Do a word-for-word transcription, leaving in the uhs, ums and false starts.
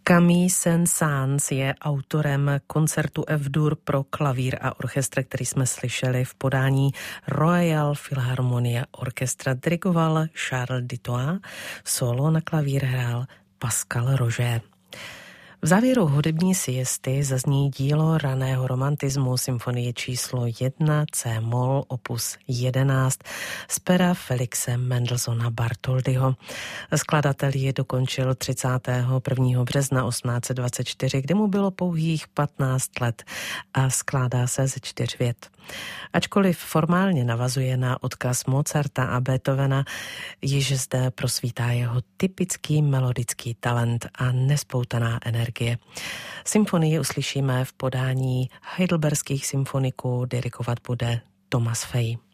Camille Saint-Saëns je autorem koncertu F-dur pro klavír a orchestr, který jsme slyšeli v podání Royal Philharmonia Orchestra. Dirigoval Charles Ditois, solo na klavír hrál Pascal Roger. V závěru hudební siesty zazní dílo raného romantismu, symfonie číslo jedna C-moll opus jedenáct z pera Felixe Mendelssohna Bartholdyho. Skladatel ji dokončil třicátého prvního března osmnáct set dvacet čtyři, kdy mu bylo pouhých patnáct let a skládá se ze čtyř vět. Ačkoliv formálně navazuje na odkaz Mozarta a Beethovena, již zde prosvítá jeho typický melodický talent a nespoutaná energie. Symfonii uslyšíme v podání heidelberských symfoniků, dirigovat bude Thomas Fay.